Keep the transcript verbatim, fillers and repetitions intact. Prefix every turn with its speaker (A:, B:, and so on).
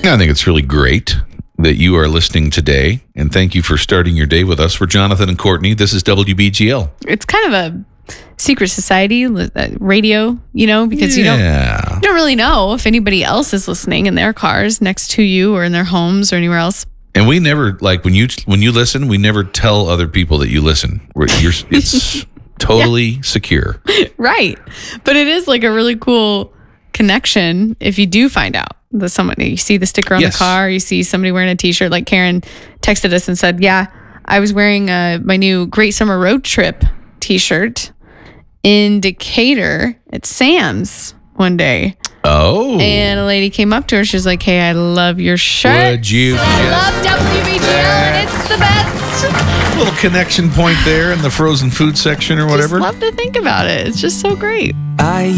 A: Yeah, I think it's really great that you are listening today, and thank you for starting your day with us. We're Jonathan and Courtney. This is W B G L.
B: It's kind of a secret society radio, you know, because
A: yeah.
B: you don't you don't really know if anybody else is listening in their cars next to you or in their homes or anywhere else.
A: And we never, like, when you when you listen, we never tell other people that you listen. We're, you're, it's totally yeah. secure.
B: Right. But it is like a really cool connection if you do find out that someone, you see the sticker on yes. the car, you see somebody wearing a t-shirt, like Karen texted us and said, yeah, I was wearing uh, my new Great Summer Road Trip t-shirt in Decatur at Sam's one day.
A: Oh.
B: And a lady came up to her. She was like, hey, I love your shirt.
A: Would you?
B: I love W B G L and it's the best.
A: Little connection point there in the frozen food section or whatever.
B: Just love to think about it. It's just so great.
C: I